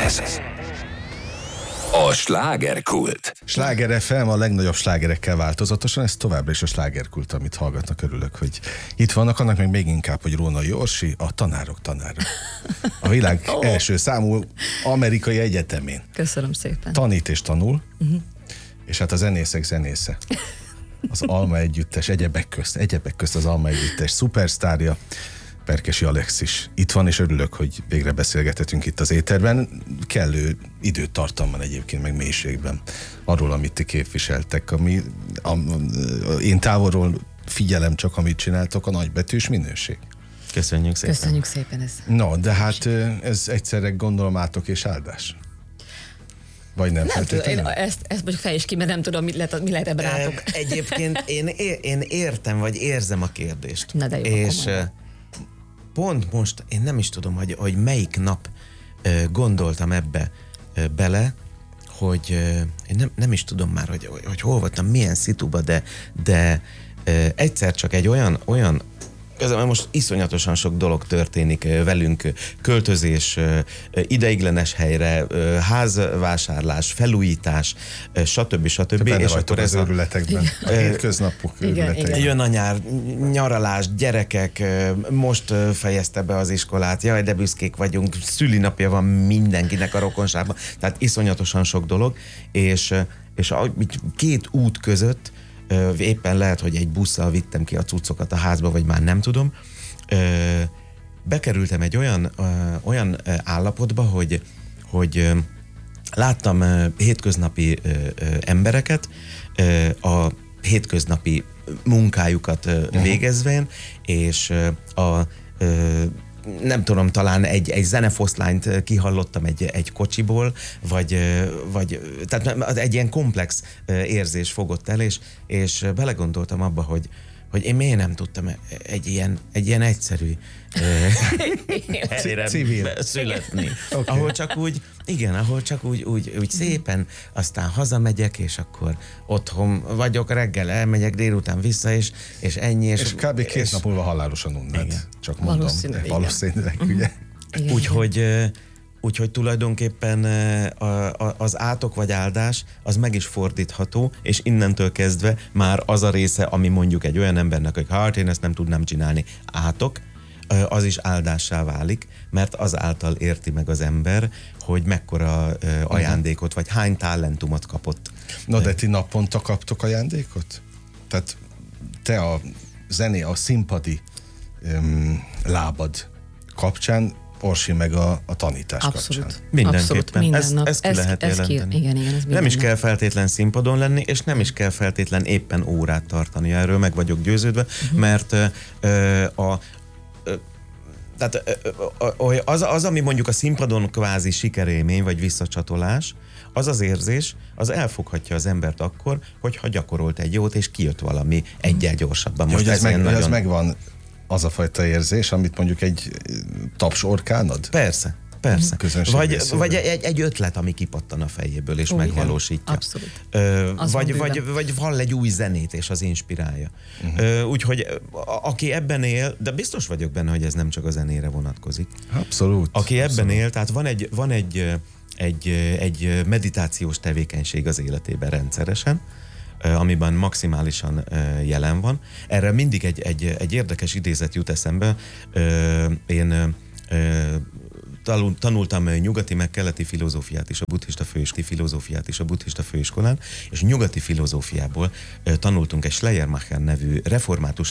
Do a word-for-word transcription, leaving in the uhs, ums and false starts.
Ez a slágerkult. Sláger ef em a legnagyobb slágerekkel változatosan, ez továbbra is a slágerkult, amit hallgatnak. Örülök, hogy itt vannak, annak meg még inkább, hogy Rónai Orsi, a tanárok tanára. A világ oh. első számú amerikai egyetemén. Köszönöm szépen. Tanít és tanul, uh-huh. és hát a zenészek zenésze. Az Alma Együttes, egyebek közt, egyebek közt az Alma Együttes szupersztárja, Perkesi Alexis itt van, és örülök, hogy végre beszélgethetünk itt az éterben. Kellő időtartamban egyébként, meg mélységben arról, amit ti képviseltek, ami a, a, én távolról figyelem csak, amit csináltok, a nagybetűs minőség. Köszönjük szépen. Köszönjük szépen ez. No, de hát ez egyszerre gondolom átok és áldás. Vagy nem, nem tudom, én ezt, ezt most fejtsd ki, mert nem tudom, mit lehet, mi lehet ebben átok. Egyébként én, én értem, vagy érzem a kérdést. Na de jó, és pont most, én nem is tudom, hogy, hogy melyik nap uh, gondoltam ebbe uh, bele, hogy uh, én nem, nem is tudom már, hogy, hogy, hogy hol voltam, milyen szituba, de, de uh, egyszer csak egy olyan, olyan közben most iszonyatosan sok dolog történik velünk, költözés, ideiglenes helyre, házvásárlás, felújítás, stb. stb. Benne és akkor ez az őrületekben, a hétköznapok őrületekben. Jön a nyár, nyaralás, gyerekek, most fejezte be az iskolát, jaj, de büszkék vagyunk, szülinapja van mindenkinek a rokonságban, tehát iszonyatosan sok dolog, és, és két út között éppen lehet, hogy egy busszal vittem ki a cuccokat a házba, vagy már nem tudom. Bekerültem egy olyan, olyan állapotba, hogy, hogy láttam hétköznapi embereket a hétköznapi munkájukat végezvén, és a nem tudom, talán egy, egy zenefoszlányt kihallottam egy, egy kocsiból, vagy, vagy tehát egy ilyen komplex érzés fogott el, és, és belegondoltam abba, hogy, hogy én miért nem tudtam egy ilyen, egy ilyen egyszerű helyre születni. Okay. Ahol csak úgy, igen, ahol csak úgy, úgy, úgy szépen, aztán hazamegyek, és akkor otthon vagyok, reggel elmegyek, délután vissza, és, és ennyi. És, és kb. két és, nap múlva halálosan unnád. Csak mondom. Valószínűleg. Valószínűleg, ugye? Úgyhogy Úgyhogy tulajdonképpen az átok vagy áldás az meg is fordítható, és innentől kezdve már az a része, ami mondjuk egy olyan embernek, hogy hát én ezt nem tudnám csinálni, átok, az is áldássá válik, mert azáltal érti meg az ember, hogy mekkora ajándékot, vagy hány talentumot kapott. Na de ti naponta kaptok ajándékot? Tehát te a zené, a színpadi um, lábad kapcsán, Orsi meg a, a tanítás abszolút, kapcsán. Mindenképpen. Abszolút, ezt, ezt ki ez, lehet ez jelenteni. Ki, igen, igen, ez nem is nap. kell feltétlen színpadon lenni, és nem is kell feltétlen éppen órát tartani. Erről meg vagyok győződve, uh-huh. mert ö, a ö, tehát az, az, ami mondjuk a színpadon kvázi sikerélmény, vagy visszacsatolás, az az érzés, az elfoghatja az embert akkor, hogyha gyakorolt egy jót, és kijött valami egyel gyorsabban. Most ja, ez, meg, nagyon... ez megvan az a fajta érzés, amit mondjuk egy taps orkánod? Persze, persze. Vagy, vagy egy, egy ötlet, ami kipattan a fejéből, és Ó, megvalósítja. Abszolút. Ö, vagy, vagy, vagy hall egy új zenét, és az inspirálja. Uh-huh. Úgyhogy a, aki ebben él, de biztos vagyok benne, hogy ez nem csak a zenére vonatkozik. Abszolút. Aki abszolút. ebben él, tehát van egy, van egy, egy, egy meditációs tevékenység az életében rendszeresen, amiben maximálisan jelen van. Erre mindig egy, egy, egy érdekes idézet jut eszembe. Én tanultam nyugati meg keleti filozófiát is, a buddhista főiskolán, filozófiát is a buddhista főiskolán, és nyugati filozófiából tanultunk egy Schleiermacher nevű református